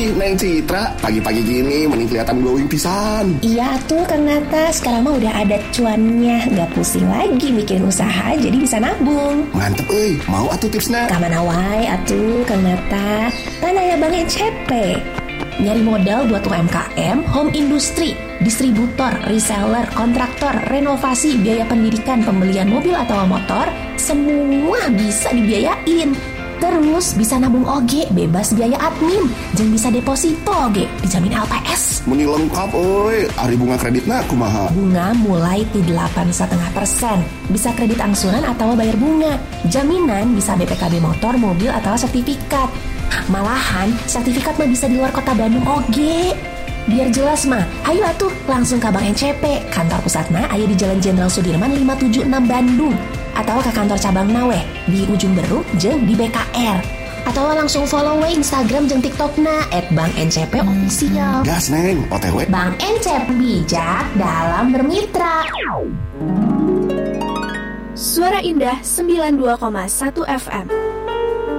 Neng Citra, pagi-pagi gini mending kelihatan glowing pisan. Iya tuh Kang Nata, sekarang mah udah ada cuannya, gak pusing lagi mikirin usaha, jadi bisa nabung. Mantep mau atuh tipsnya. Kamana wae atuh Kang Nata, kan aya Bank NCP. Nyari modal buat UMKM, home industry, distributor, reseller, kontraktor, renovasi, biaya pendidikan, pembelian mobil atau motor, semua bisa dibiayain. Terus bisa nabung oge, bebas biaya admin, jeung bisa deposito oge, dijamin LPS. Meni lengkap ari bunga kreditna kumaha? Bunga mulai ti 8,5%. Bisa kredit angsuran atau bayar bunga. Jaminan bisa BPKB motor, mobil atau sertifikat. Malahan sertifikat mah bisa di luar kota Bandung oge. Biar jelas mah, ayo atuh langsung ke Bank NCP. Kantor pusatna aya di Jalan Jenderal Sudirman 576 Bandung. Atau ke kantor cabang Nawe di Ujung Beruk jeung di BKR. Atau langsung follow we Instagram jeung TikTokna @bankncp_official. Gas Neng, OTW. Bank NCP, bijak dalam bermitra. Suara Indah 92,1 FM.